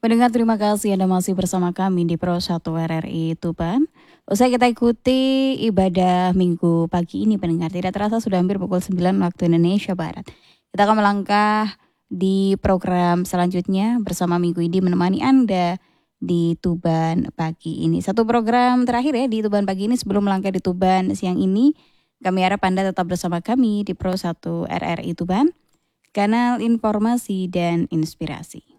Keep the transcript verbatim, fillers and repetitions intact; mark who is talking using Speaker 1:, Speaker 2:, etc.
Speaker 1: Pendengar terima kasih Anda masih bersama kami di Pro satu R R I Tuban. Usai kita ikuti ibadah minggu pagi ini pendengar, tidak terasa sudah hampir pukul sembilan waktu Indonesia Barat. Kita akan melangkah di program selanjutnya bersama Minggu ini menemani Anda di Tuban pagi ini. Satu program terakhir ya di Tuban pagi ini sebelum melangkah di Tuban siang ini. Kami harap Anda tetap bersama kami di Pro satu R R I Tuban, kanal informasi dan inspirasi.